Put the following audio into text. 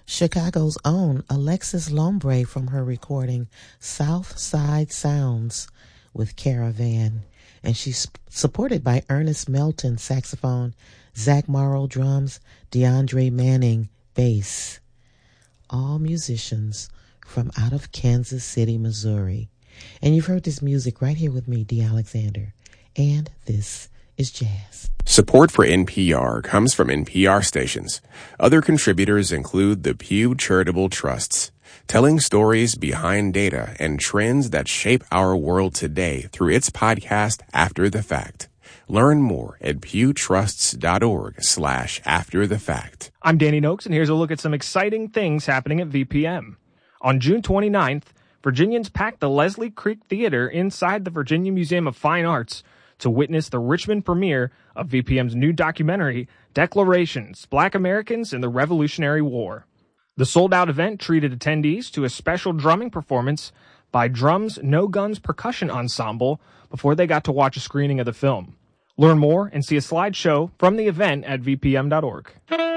Chicago's own Alexis Lombre from her recording South Side Sounds with Caravan. And she's supported by Ernest Melton, saxophone, Zach Morrow, drums, DeAndre Manning, bass. All musicians from out of Kansas City, Missouri. And you've heard this music right here with me, Dee Alexander. And this is jazz. Support for NPR comes from NPR stations. Other contributors include the Pew Charitable Trusts, telling stories behind data and trends that shape our world today through its podcast, After the Fact. Learn more at pewtrusts.org/afterthefact. I'm Danny Noakes, and here's a look at some exciting things happening at VPM. On June 29th, Virginians packed the Leslie Creek Theater inside the Virginia Museum of Fine Arts to witness the Richmond premiere of VPM's new documentary, Declarations, Black Americans in the Revolutionary War. The sold-out event treated attendees to a special drumming performance by Drums No Guns Percussion Ensemble before they got to watch a screening of the film. Learn more and see a slideshow from the event at vpm.org.